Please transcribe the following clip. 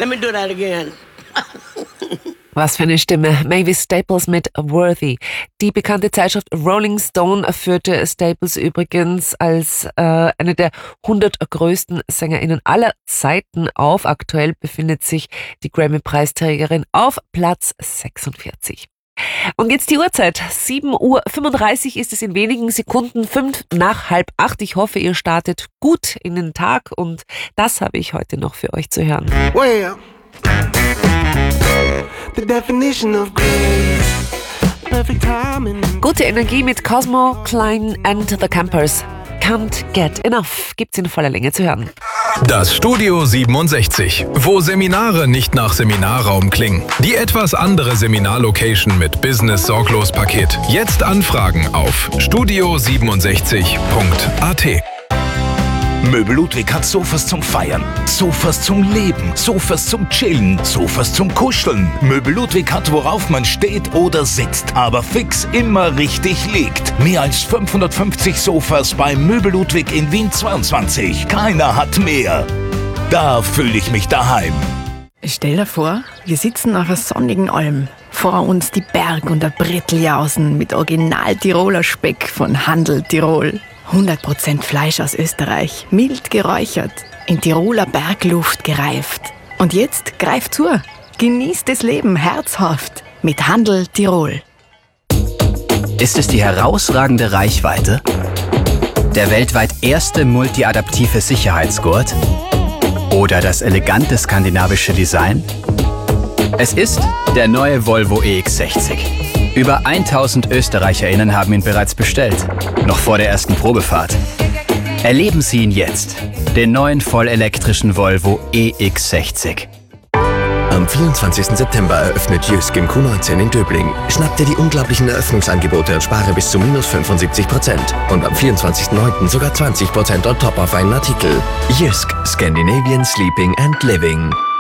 Let me do that again. Was für eine Stimme. Mavis Staples mit Worthy. Die bekannte Zeitschrift Rolling Stone führte Staples übrigens als eine der 100 größten SängerInnen aller Zeiten auf. Aktuell befindet sich die Grammy-Preisträgerin auf Platz 46. Und jetzt die Uhrzeit. 7:35 Uhr ist es in wenigen Sekunden, 7:55. Ich hoffe, ihr startet gut in den Tag und das habe ich heute noch für euch zu hören. Well, the definition of grace, perfect timing. Gute Energie mit Cosmo, Klein and the Campers. Can't Get Enough gibt's in voller Länge zu hören. Das Studio 67, wo Seminare nicht nach Seminarraum klingen. Die etwas andere Seminarlocation mit Business-Sorglos-Paket. Jetzt anfragen auf studio67.at. Möbel Ludwig hat Sofas zum Feiern, Sofas zum Leben, Sofas zum Chillen, Sofas zum Kuscheln. Möbel Ludwig hat, worauf man steht oder sitzt, aber fix immer richtig liegt. Mehr als 550 Sofas bei Möbel Ludwig in Wien 22. Keiner hat mehr. Da fühle ich mich daheim. Stell dir vor, wir sitzen auf einer sonnigen Alm. Vor uns die Berg- und der Bretteljausen mit Original-Tiroler Speck von Handel Tirol. 100% Fleisch aus Österreich, mild geräuchert, in Tiroler Bergluft gereift. Und jetzt greift zu, genießt das Leben herzhaft mit Handel Tirol. Ist es die herausragende Reichweite? Der weltweit erste multiadaptive Sicherheitsgurt? Oder das elegante skandinavische Design? Es ist der neue Volvo EX60. Über 1000 ÖsterreicherInnen haben ihn bereits bestellt, noch vor der ersten Probefahrt. Erleben Sie ihn jetzt, den neuen vollelektrischen Volvo EX60. Am 24. September eröffnet Jysk im Q19 in Döbling. Schnapp dir die unglaublichen Eröffnungsangebote und spare bis zu -75%. Und am 24.09. sogar 20% on top auf einen Artikel. Jysk, Scandinavian Sleeping and Living.